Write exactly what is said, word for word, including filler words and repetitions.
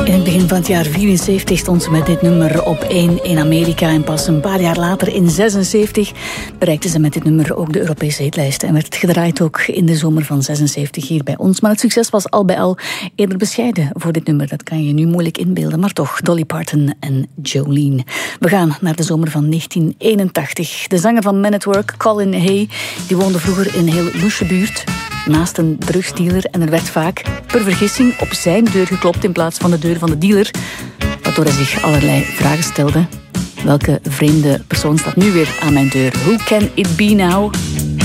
In het begin van het jaar vierenzeventig stond ze met dit nummer op één in Amerika. En pas een paar jaar later, in zesenzeventig, bereikte ze met dit nummer ook de Europese hitlijst. En werd het gedraaid ook in de zomer van zesenzeventig hier bij ons. Maar het succes was al bij al eerder bescheiden voor dit nummer. Dat kan je nu moeilijk inbeelden. Maar toch, Dolly Parton en Jolene. We gaan naar de zomer van negentien eenentachtig. De zanger van Men at Work, Colin Hay, die woonde vroeger in een heel loesje buurt naast een drugsdealer. En er werd vaak per vergissing op zijn deur geklopt in plaats van de deur van de dealer, waardoor hij zich allerlei vragen stelde. Welke vreemde persoon staat nu weer aan mijn deur? Who can it be now?